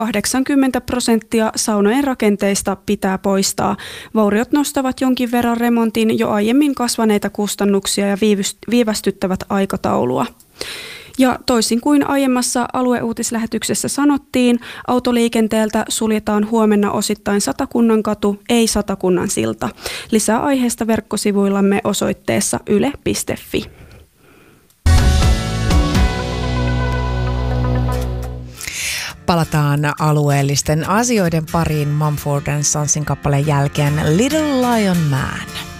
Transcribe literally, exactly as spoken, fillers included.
kahdeksankymmentä prosenttia saunojen rakenteista pitää poistaa. Vauriot nostavat jonkin verran remontin jo aiemmin kasvaneita kustannuksia ja viivästyttävät aikataulua. Ja toisin kuin aiemmassa alueuutislähetyksessä sanottiin, autoliikenteeltä suljetaan huomenna osittain Satakunnankatu, ei Satakunnan silta. Lisää aiheesta verkkosivuillamme osoitteessa yle piste fi. Palataan alueellisten asioiden pariin Mumford and Sonsin kappaleen jälkeen Little Lion Man.